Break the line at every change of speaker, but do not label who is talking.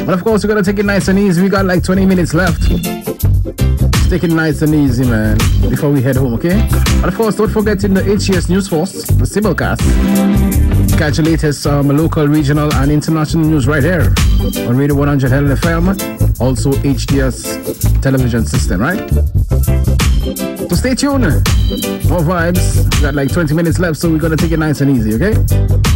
But of course, we're gonna take it nice and easy. We got like 20 minutes left. Just take it nice and easy, man, before we head home, okay? And of course, don't forget in the HES News Force, the simulcast. Catch the latest local, regional, and international news right here on Radio 100 Helen FM, also HDS television system, right? So stay tuned. More vibes. We got like 20 minutes left, so we're gonna take it nice and easy, okay?